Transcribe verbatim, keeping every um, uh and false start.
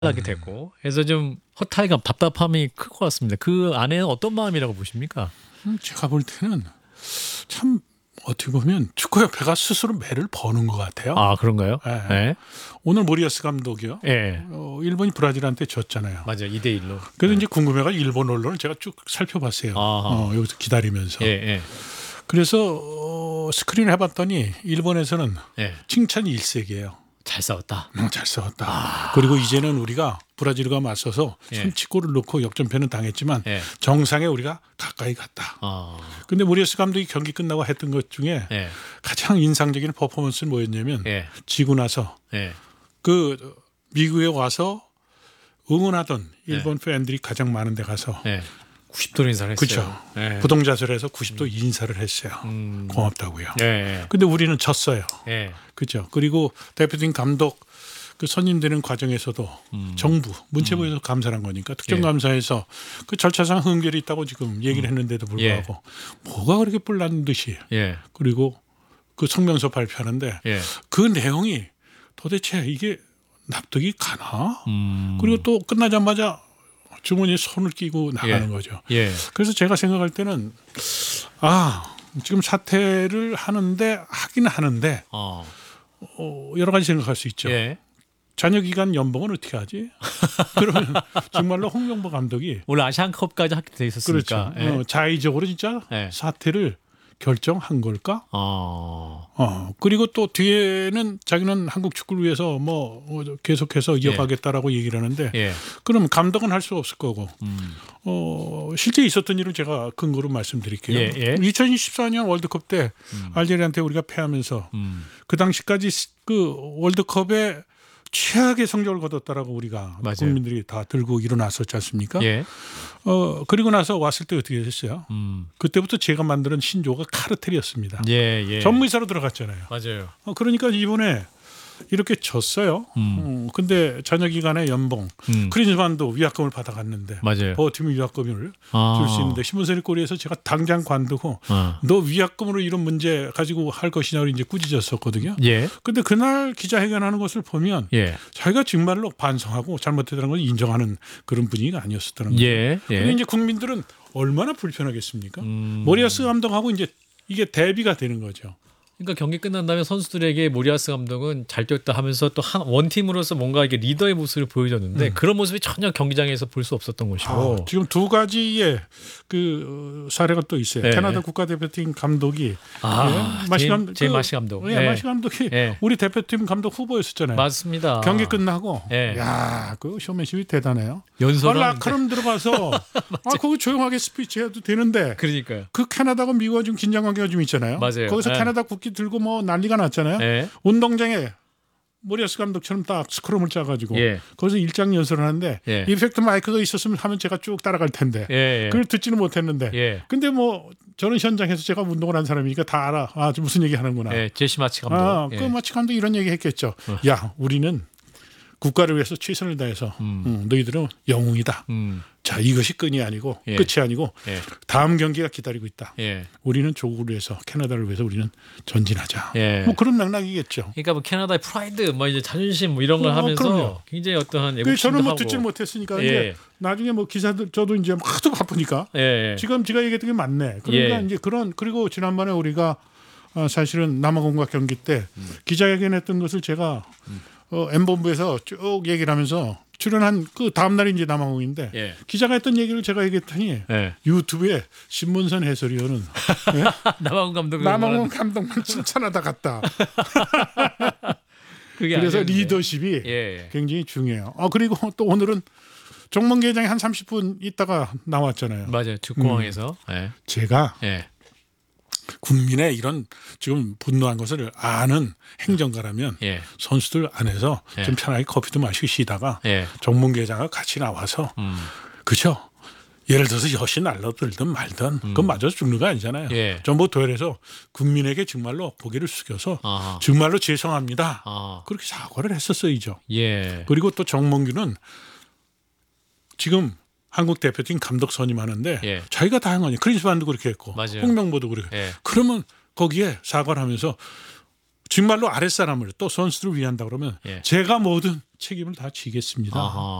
하게 됐고 그래서 좀 허탈감, 답답함이 클 것 같습니다. 그 안에는 어떤 마음이라고 보십니까? 음, 제가 볼 때는 참 어떻게 보면 축구협회가 스스로 매를 버는 것 같아요. 아 그런가요? 예. 네. 오늘 모리아스 감독이요. 예. 어, 일본이 브라질한테 졌잖아요. 맞아요. 이 대 일로. 그래서 이제 궁금해가 일본 언론을 제가 쭉 살펴봤어요. 아하. 어, 여기서 기다리면서. 예, 예. 그래서 어, 스크린을 해봤더니 일본에서는 예. 칭찬이 일색이에요. 잘 싸웠다. 음, 잘 싸웠다. 그리고 이제는 우리가 브라질과 맞서서 예. 선취골을 넣고 역전패는 당했지만 예. 정상에 우리가 가까이 갔다. 아. 근데 모리아스 감독이 경기 끝나고 했던 것 중에 예. 가장 인상적인 퍼포먼스는 뭐였냐면 예. 지고 나서 예. 그 미국에 와서 응원하던 일본 팬들이 가장 많은 데 가서 예. 구십 도 인사를 했어요. 그렇죠. 예. 부동자설에서 구십 도 인사를 했어요. 음. 고맙다고요. 예. 근데 우리는 졌어요. 예. 그렇죠. 그리고 대표팀 감독 그 선임되는 과정에서도 음. 정부 문체부에서 감사한 거니까 특정감사에서 그 절차상 흥결이 있다고 지금 얘기를 했는데도 불구하고 뭐가 그렇게 뿔난 듯이 예. 그리고 그 성명서 발표하는데 예. 그 내용이 도대체 이게 납득이 가나? 음. 그리고 또 끝나자마자 주머니에 손을 끼고 나가는 예. 거죠. 예. 그래서 제가 생각할 때는 아 지금 사퇴를 하는데 하긴 하는데 어. 어, 여러 가지 생각할 수 있죠. 예. 잔여 기간 연봉은 어떻게 하지? 그러면 정말로 홍명보 감독이 원래 아시안컵까지 하게 돼 있었으니까. 그렇죠. 예. 어, 자의적으로 진짜 예. 사퇴를 결정한 걸까? 어. 어 그리고 또 뒤에는 자기는 한국 축구를 위해서 뭐 계속해서 이어가겠다라고 얘기를 하는데 예. 그럼 감독은 할 수 없을 거고 음. 어 실제 있었던 일을 제가 근거로 말씀드릴게요. 예, 예. 이천이십사 년 월드컵 때 음. 알제리한테 우리가 패하면서 음. 그 당시까지 그 월드컵에 최악의 성적을 거뒀다라고 우리가 맞아요. 국민들이 다 들고 일어났었지 않습니까? 예. 어 그리고 나서 왔을 때 어떻게 됐어요? 음. 그때부터 제가 만드는 신조가 카르텔이었습니다. 예, 예. 전무이사로 들어갔잖아요. 맞아요. 어, 그러니까 이번에 이렇게 졌어요. 음. 음, 근데 잔여 기간에 연봉 음. 크리즈만도 위약금을 받아갔는데 맞아요. 버티면 위약금을 아. 줄 수 있는데 신문세리 꼬리에서 제가 당장 관두고 어. 너 위약금으로 이런 문제 가지고 할 것이냐고 이제 꾸짖었었거든요. 예. 근데 그날 기자회견하는 것을 보면 예. 자기가 정말로 반성하고 잘못했다는 걸 인정하는 그런 분위기가 아니었었다는 거죠. 예. 근데 예. 이제 국민들은 얼마나 불편하겠습니까? 음. 모리아스 감독하고 이제 이게 대비가 되는 거죠. 그러니까 경기 끝난 다음에 선수들에게 모리아스 감독은 잘 뛰었다 하면서 또 한 원팀으로서 뭔가 이게 리더의 모습을 보여줬는데 음. 그런 모습이 전혀 경기장에서 볼 수 없었던 것이고. 아, 지금 두 가지의 그 어, 사례가 또 있어요. 네. 캐나다 국가대표팀 감독이 아, 예, 마시 제임- 감독, 제임 그- 마시 감독. 예, 예. 마시 감독이 예. 우리 대표팀 감독 후보였었잖아요. 맞습니다. 경기 끝나고 예. 야, 그 쇼맨십이 대단해요. 연설을 아, 하는데. 라카룸 들어가서 아, 거기 조용하게 스피치 해도 되는데 그러니까요. 그 캐나다가 미국과 좀 긴장 관계가 좀 있잖아요. 맞아요. 거기서 예. 캐나다 국기 들고 뭐 난리가 났잖아요. 예. 운동장에 모리아스 감독처럼 딱 스크럼을 짜가지고 예. 거기서 일장 연설을 하는데 예. 이펙트 마이크가 있었으면 하면 제가 쭉 따라갈 텐데 예. 예. 그걸 듣지는 못했는데 예. 근데 뭐 저는 현장에서 제가 운동을 한 사람이니까 다 알아. 아, 저 무슨 얘기 하는구나. 예. 제시 마치 감독. 아, 예. 그 마치 감독 이런 얘기 했겠죠. 어. 야, 우리는 국가를 위해서 최선을 다해서 음. 음, 너희들은 영웅이다. 음. 자, 이것이 끈이 아니고 예. 끝이 아니고 예. 다음 경기가 기다리고 있다. 예. 우리는 조국을 위해서 캐나다를 위해서 우리는 전진하자. 예. 뭐 그런 맥락이겠죠. 그러니까 뭐 캐나다의 프라이드, 뭐 이제 자존심 뭐 이런 걸 어, 하면서 그럼요. 굉장히 어떠한 그 애국심도 저는 뭐 하고. 듣질 못했으니까 예. 이제 나중에 뭐 기사들 저도 이제 하도 바쁘니까 예. 지금 제가 얘기했던 게 맞네. 그러니까 예. 이제 그런 그리고 지난번에 우리가 어, 사실은 남아공과 경기 때 음. 기자회견했던 것을 제가 어, 엠본부에서 쭉 얘기를 하면서 출연한 그 다음 날이 이제 남아공인데 예. 기자가 했던 얘기를 제가 얘기했더니 예. 유튜브에 신문선 해설위원은 예? 남아공 감독은 남아공 감독만 칭찬하다 갔다. 그게 그래서 아니었는데. 리더십이 예. 굉장히 중요해요. 아 그리고 또 오늘은 정몽계장이 한 삼십 분 있다가 나왔잖아요. 맞아요. 주공항에서. 예. 제가 예. 국민의 이런 지금 분노한 것을 아는 행정가라면 예. 선수들 안에서 예. 좀 편하게 커피도 마시고 쉬다가 예. 정몽계장과 같이 나와서 음. 그죠? 예를 들어서 여시 날라들든 말든 그건 맞아서 죽는 거 아니잖아요. 예. 전부 도열해서 국민에게 정말로 고개를 숙여서 아하. 정말로 죄송합니다. 아. 그렇게 사과를 했었어야죠. 예. 그리고 또 정몽규는 지금 한국 대표팀 감독 선임하는데 예. 자기가 다 한 거니 크리스반도 그렇게 했고 맞아요. 홍명보도 그렇게 예. 그러면 거기에 사과를 하면서 정말로 아랫사람을 또 선수들을 위한다 그러면 예. 제가 모든 책임을 다 지겠습니다. 아하.